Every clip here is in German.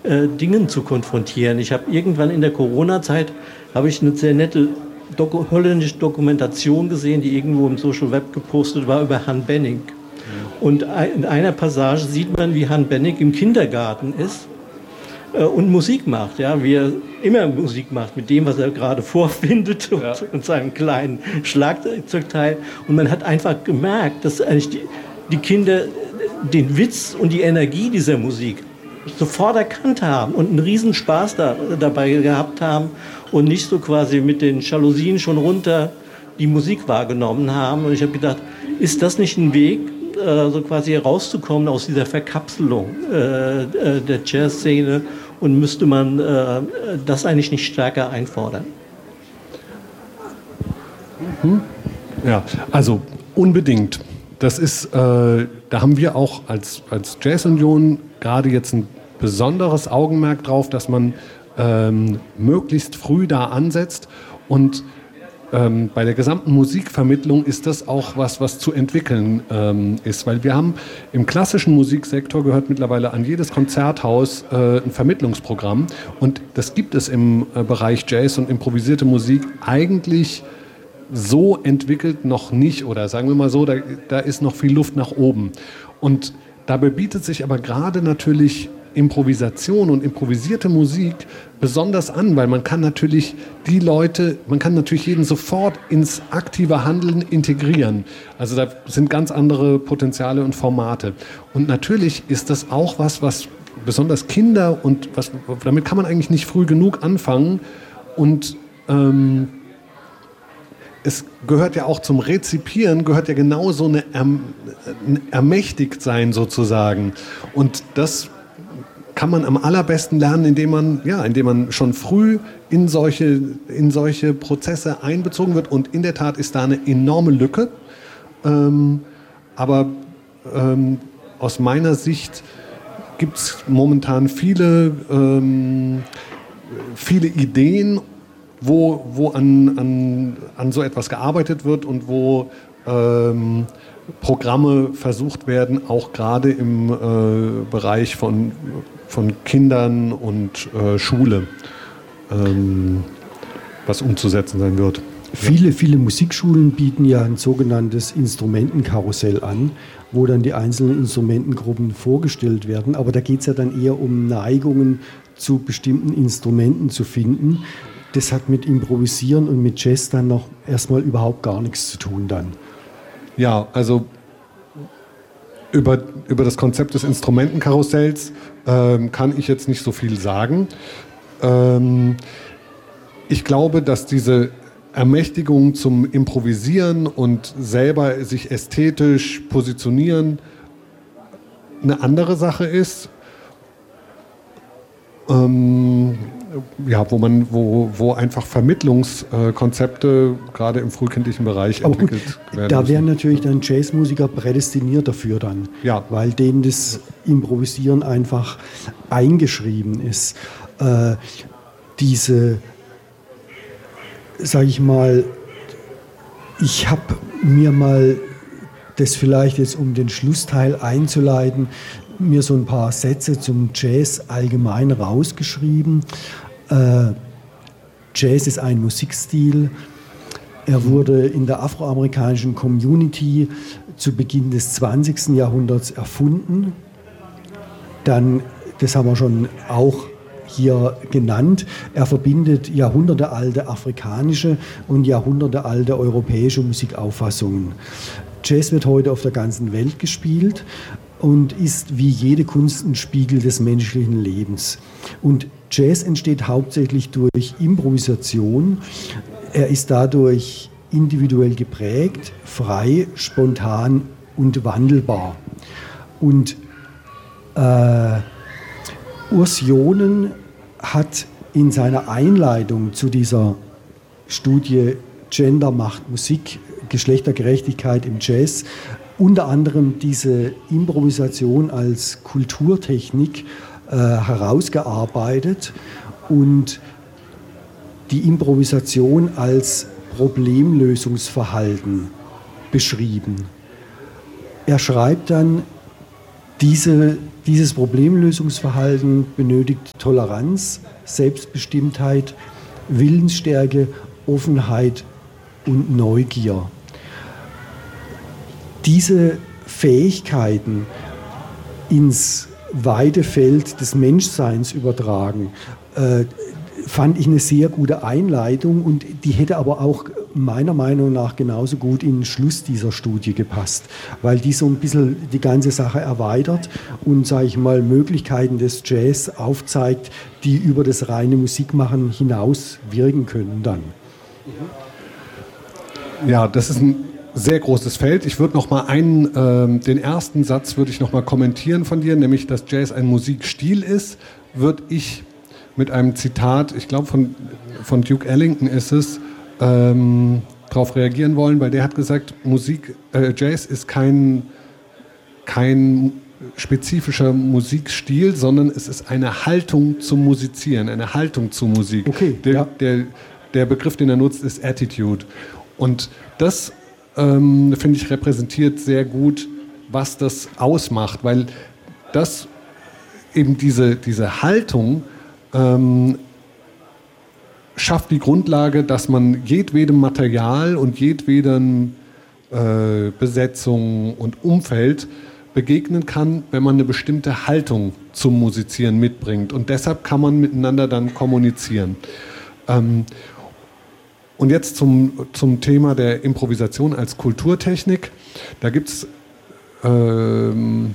Dingen zu konfrontieren. Ich habe irgendwann in der Corona-Zeit eine sehr nette holländische Dokumentation gesehen, die irgendwo im Social Web gepostet war über Han Benning. Und in einer Passage sieht man, wie Han Benning im Kindergarten ist und Musik macht, ja, wie er immer Musik macht, mit dem, was er gerade vorfindet und seinem kleinen Schlagzeugteil. Und man hat einfach gemerkt, dass eigentlich die Kinder den Witz und die Energie dieser Musik sofort erkannt haben und einen riesen Spaß dabei gehabt haben und nicht so quasi mit den Jalousien schon runter die Musik wahrgenommen haben. Und ich habe gedacht, ist das nicht ein Weg, so quasi herauszukommen aus dieser Verkapselung der Jazzszene, und müsste man das eigentlich nicht stärker einfordern? Ja, also unbedingt. Das ist, da haben wir auch als Jazz-Union gerade jetzt ein besonderes Augenmerk drauf, dass man möglichst früh da ansetzt, und bei der gesamten Musikvermittlung ist das auch was zu entwickeln ist, weil wir haben im klassischen Musiksektor, gehört mittlerweile an jedes Konzerthaus ein Vermittlungsprogramm, und das gibt es im Bereich Jazz und improvisierte Musik eigentlich so entwickelt noch nicht, oder sagen wir mal so, da ist noch viel Luft nach oben. Und dabei bietet sich aber gerade natürlich Improvisation und improvisierte Musik besonders an, weil man kann natürlich jeden sofort ins aktive Handeln integrieren. Also da sind ganz andere Potenziale und Formate. Und natürlich ist das auch was besonders Kinder, und damit kann man eigentlich nicht früh genug anfangen, und es gehört ja auch zum Rezipieren, gehört ja genauso ein Ermächtigtsein sozusagen. Und das kann man am allerbesten lernen, indem man schon früh in solche Prozesse einbezogen wird. Und in der Tat ist da eine enorme Lücke. Aber aus meiner Sicht gibt es momentan viele Ideen, wo an so etwas gearbeitet wird und wo Programme versucht werden, auch gerade im Bereich von Kindern und Schule, was umzusetzen sein wird. Viele Musikschulen bieten ja ein sogenanntes Instrumentenkarussell an, wo dann die einzelnen Instrumentengruppen vorgestellt werden. Aber da geht es ja dann eher um Neigungen zu bestimmten Instrumenten zu finden. Das hat mit Improvisieren und mit Jazz dann noch erstmal überhaupt gar nichts zu tun dann. Ja, also über das Konzept des Instrumentenkarussells kann ich jetzt nicht so viel sagen. Ich glaube, dass diese Ermächtigung zum Improvisieren und selber sich ästhetisch positionieren eine andere Sache ist. Wo einfach Vermittlungskonzepte gerade im frühkindlichen Bereich entwickelt werden. Da wären natürlich dann Jazzmusiker prädestiniert dafür dann, weil denen das Improvisieren einfach eingeschrieben ist. Ich habe mir mal das vielleicht jetzt, um den Schlussteil einzuleiten, mir so ein paar Sätze zum Jazz allgemein rausgeschrieben. Jazz ist ein Musikstil. Er wurde in der afroamerikanischen Community zu Beginn des 20. Jahrhunderts erfunden. Dann, das haben wir schon auch hier genannt, er verbindet jahrhundertealte afrikanische und jahrhundertealte europäische Musikauffassungen. Jazz wird heute auf der ganzen Welt gespielt und ist wie jede Kunst ein Spiegel des menschlichen Lebens. Und Jazz entsteht hauptsächlich durch Improvisation. Er ist dadurch individuell geprägt, frei, spontan und wandelbar. Und Urs Jonen hat in seiner Einleitung zu dieser Studie Gender macht Musik, Geschlechtergerechtigkeit im Jazz unter anderem diese Improvisation als Kulturtechnik herausgearbeitet und die Improvisation als Problemlösungsverhalten beschrieben. Er schreibt dann, Dieses Problemlösungsverhalten benötigt Toleranz, Selbstbestimmtheit, Willensstärke, Offenheit und Neugier. Diese Fähigkeiten ins weite Feld des Menschseins übertragen, fand ich eine sehr gute Einleitung, und die hätte aber auch meiner Meinung nach genauso gut in den Schluss dieser Studie gepasst, weil die so ein bisschen die ganze Sache erweitert und, sage ich mal, Möglichkeiten des Jazz aufzeigt, die über das reine Musikmachen hinaus wirken können dann. Ja, das ist ein sehr großes Feld. Ich würde noch mal den ersten Satz würde ich noch mal kommentieren von dir, nämlich, dass Jazz ein Musikstil ist, würde ich mit einem Zitat, ich glaube von Duke Ellington ist es, darauf reagieren wollen, weil der hat gesagt, Jazz ist kein spezifischer Musikstil, sondern es ist eine Haltung zum Musizieren, eine Haltung zur Musik. Okay, der Begriff, den er nutzt, ist Attitude. Und das, finde ich, repräsentiert sehr gut, was das ausmacht, weil das eben diese Haltung schafft die Grundlage, dass man jedwedem Material und jedweden Besetzung und Umfeld begegnen kann, wenn man eine bestimmte Haltung zum Musizieren mitbringt. Und deshalb kann man miteinander dann kommunizieren. Und jetzt zum Thema der Improvisation als Kulturtechnik. Da gibt es wenn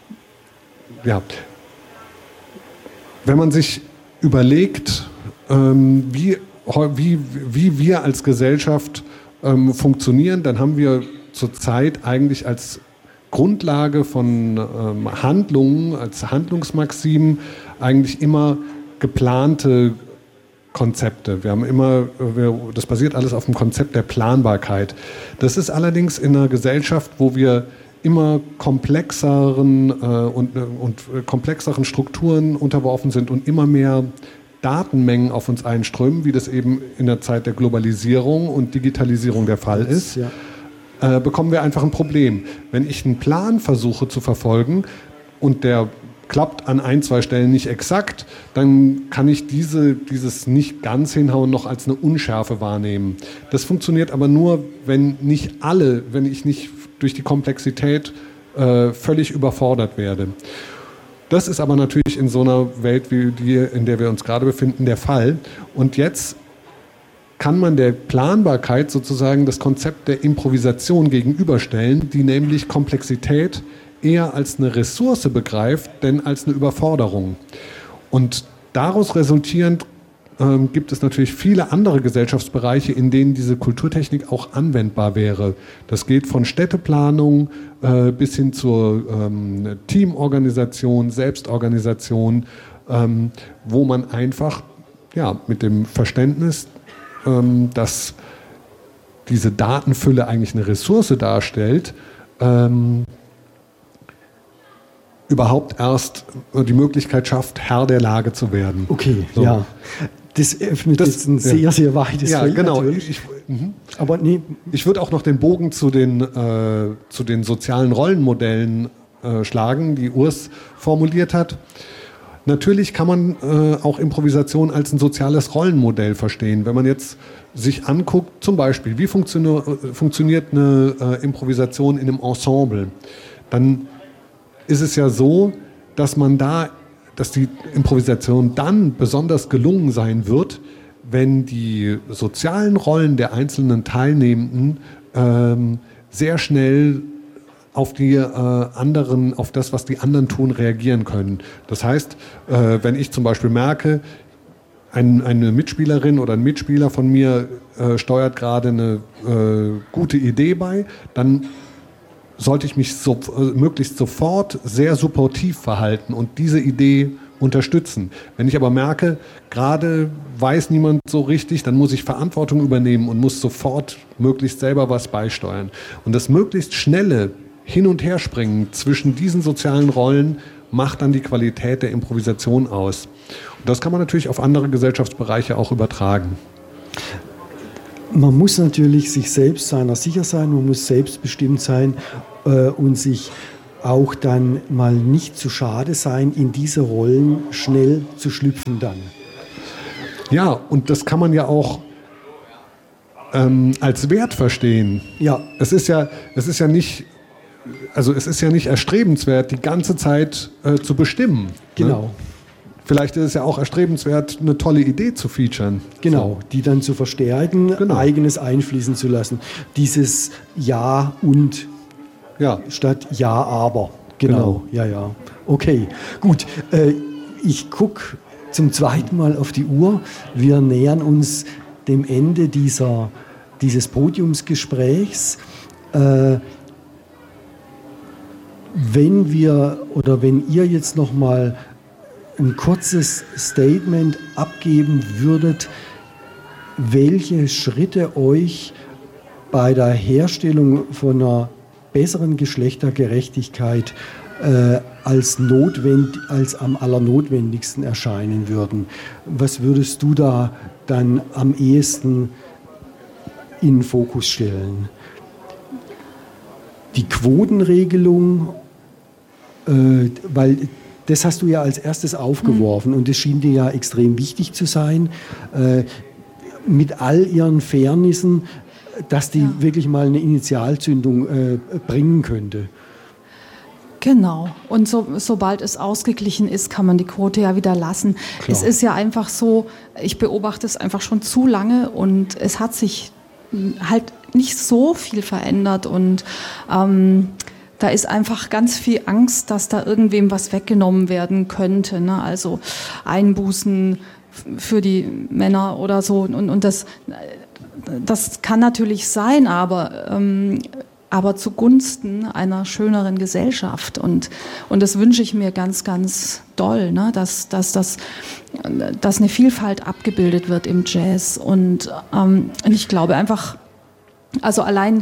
man sich überlegt, wie wir als Gesellschaft funktionieren, dann haben wir zurzeit eigentlich als Grundlage von Handlungen, als Handlungsmaximen eigentlich immer geplante Konzepte. Das basiert alles auf dem Konzept der Planbarkeit. Das ist allerdings in einer Gesellschaft, wo wir immer komplexeren und komplexeren Strukturen unterworfen sind und immer mehr Datenmengen auf uns einströmen, wie das eben in der Zeit der Globalisierung und Digitalisierung der Fall ist, bekommen wir einfach ein Problem. Wenn ich einen Plan versuche zu verfolgen und der klappt an 1-2 Stellen nicht exakt, dann kann ich dieses nicht ganz hinhauen noch als eine Unschärfe wahrnehmen. Das funktioniert aber nur, wenn ich nicht durch die Komplexität völlig überfordert werde. Das ist aber natürlich in so einer Welt wie die, in der wir uns gerade befinden, der Fall. Und jetzt kann man der Planbarkeit sozusagen das Konzept der Improvisation gegenüberstellen, die nämlich Komplexität eher als eine Ressource begreift, denn als eine Überforderung. Und daraus resultierend gibt es natürlich viele andere Gesellschaftsbereiche, in denen diese Kulturtechnik auch anwendbar wäre. Das geht von Städteplanung bis hin zur Teamorganisation, Selbstorganisation, wo man einfach mit dem Verständnis, dass diese Datenfülle eigentlich eine Ressource darstellt, überhaupt erst die Möglichkeit schafft, Herr der Lage zu werden. Okay, so. Ja. Das öffnet jetzt ein sehr, sehr weites Feld. Genau. Aber nee. Ich würde auch noch den Bogen zu den sozialen Rollenmodellen schlagen, die Urs formuliert hat. Natürlich kann man auch Improvisation als ein soziales Rollenmodell verstehen. Wenn man jetzt sich anguckt, zum Beispiel, wie funktioniert eine Improvisation in einem Ensemble, dann ist es ja so, dass die Improvisation dann besonders gelungen sein wird, wenn die sozialen Rollen der einzelnen Teilnehmenden sehr schnell auf das, was die anderen tun, reagieren können. Das heißt, wenn ich zum Beispiel merke, eine Mitspielerin oder ein Mitspieler von mir steuert gerade eine gute Idee bei, dann sollte ich mich möglichst sofort sehr supportiv verhalten und diese Idee unterstützen. Wenn ich aber merke, gerade weiß niemand so richtig, dann muss ich Verantwortung übernehmen und muss sofort möglichst selber was beisteuern. Und das möglichst schnelle Hin- und Herspringen zwischen diesen sozialen Rollen macht dann die Qualität der Improvisation aus. Und das kann man natürlich auf andere Gesellschaftsbereiche auch übertragen. Man muss natürlich sich selbst seiner sicher sein, man muss selbstbestimmt sein und sich auch dann mal nicht zu schade sein, in diese Rollen schnell zu schlüpfen dann. Ja, und das kann man ja auch als Wert verstehen. Ja. Es ist ja nicht erstrebenswert, die ganze Zeit zu bestimmen. Genau. Ne? Vielleicht ist es ja auch erstrebenswert, eine tolle Idee zu featuren. Genau, die dann zu verstärken, eigenes einfließen zu lassen. Dieses Ja und statt Ja, aber. Genau. Ja. Okay, gut. Ich gucke zum zweiten Mal auf die Uhr. Wir nähern uns dem Ende dieses Podiumsgesprächs. Wenn ihr jetzt noch mal ein kurzes Statement abgeben würdet, welche Schritte euch bei der Herstellung von einer besseren Geschlechtergerechtigkeit als am allernotwendigsten erscheinen würden. Was würdest du da dann am ehesten in den Fokus stellen? Die Quotenregelung, weil das hast du ja als erstes aufgeworfen und das schien dir ja extrem wichtig zu sein, mit all ihren Fairnissen, dass die wirklich mal eine Initialzündung bringen könnte. Genau. Und sobald es ausgeglichen ist, kann man die Quote ja wieder lassen. Klar. Es ist ja einfach so, ich beobachte es einfach schon zu lange und es hat sich halt nicht so viel verändert und da ist einfach ganz viel Angst, dass da irgendwem was weggenommen werden könnte. Ne? Also Einbußen für die Männer oder so. Und das kann natürlich sein, aber zugunsten einer schöneren Gesellschaft. Und das wünsche ich mir ganz, ganz doll, ne? dass eine Vielfalt abgebildet wird im Jazz. Und ich glaube einfach, also allein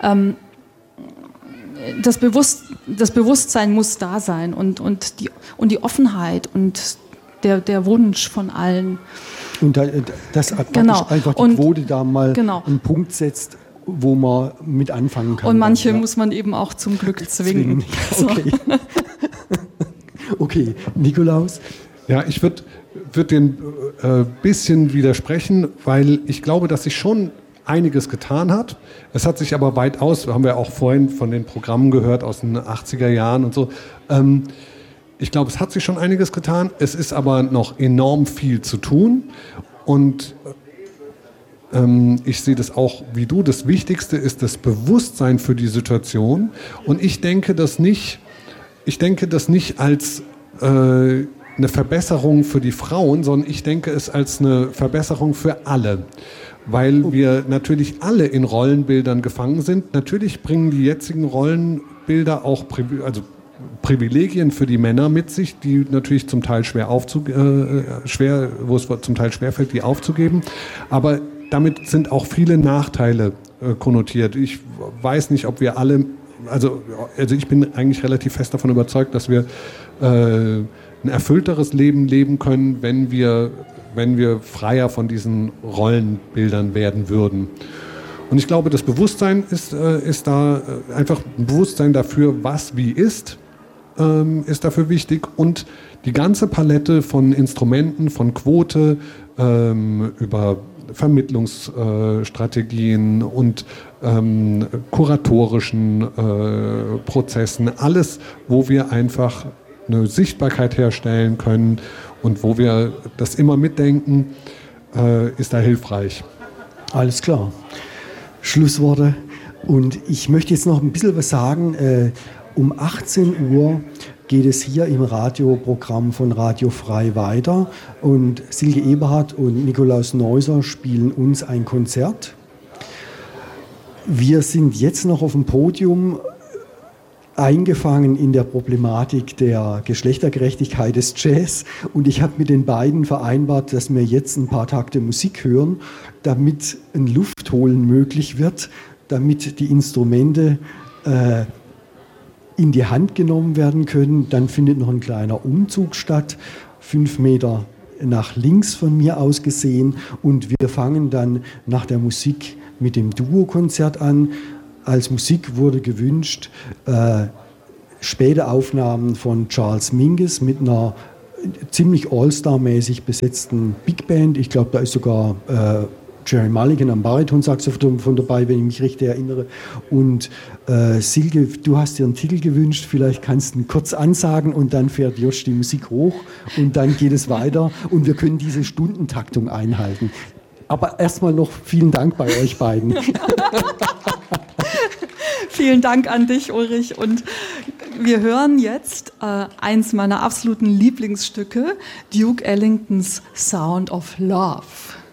das Bewusstsein muss da sein und die Offenheit und der Wunsch von allen. Und dass einfach die Quote da mal einen Punkt setzt, wo man mit anfangen kann. Und manche muss man eben auch zum Glück zwingen. Okay. Okay, Nikolaus? Ja, ich würde den bisschen widersprechen, weil ich glaube, dass sich schon einiges getan hat. Es hat sich aber weitaus, haben wir auch vorhin von den Programmen gehört aus den 80er Jahren und so. Ich glaube, es hat sich schon einiges getan. Es ist aber noch enorm viel zu tun. Und ich sehe das auch wie du. Das Wichtigste ist das Bewusstsein für die Situation. Und ich denke das nicht als eine Verbesserung für die Frauen, sondern ich denke es als eine Verbesserung für alle. Weil wir natürlich alle in Rollenbildern gefangen sind. Natürlich bringen die jetzigen Rollenbilder auch Privilegien für die Männer mit sich, die natürlich zum Teil wo es zum Teil schwerfällt, die aufzugeben. Aber damit sind auch viele Nachteile konnotiert. Ich weiß nicht, ob wir alle, also ich bin eigentlich relativ fest davon überzeugt, dass wir ein erfüllteres Leben leben können, wenn wir freier von diesen Rollenbildern werden würden. Und ich glaube, das Bewusstsein ist da einfach ein Bewusstsein dafür, was wie ist dafür wichtig. Und die ganze Palette von Instrumenten, von Quote, über Vermittlungsstrategien und kuratorischen Prozessen, alles, wo wir einfach eine Sichtbarkeit herstellen können und wo wir das immer mitdenken, ist da hilfreich. Alles klar. Schlussworte. Und ich möchte jetzt noch ein bisschen was sagen. Um 18 Uhr geht es hier im Radioprogramm von Radio Frei weiter. Und Silke Eberhardt und Nikolaus Neuser spielen uns ein Konzert. Wir sind jetzt noch auf dem Podium eingefangen in der Problematik der Geschlechtergerechtigkeit des Jazz und ich habe mit den beiden vereinbart, dass wir jetzt ein paar Takte Musik hören, damit ein Luftholen möglich wird, damit die Instrumente in die Hand genommen werden können. Dann findet noch ein kleiner Umzug statt, 5 Meter nach links von mir aus gesehen und wir fangen dann nach der Musik mit dem Duo-Konzert an. Als Musik wurde gewünscht späte Aufnahmen von Charles Mingus mit einer ziemlich All-Star-mäßig besetzten Big Band. Ich glaube, da ist sogar Jerry Mulligan am Baritonsaxophon von dabei, wenn ich mich richtig erinnere. Und Silke, du hast dir einen Titel gewünscht, vielleicht kannst du ihn kurz ansagen und dann fährt Josch die Musik hoch und dann geht es weiter und wir können diese Stundentaktung einhalten. Aber erstmal noch vielen Dank bei euch beiden. Vielen Dank an dich, Ulrich. Und wir hören jetzt eins meiner absoluten Lieblingsstücke, Duke Ellingtons Sound of Love.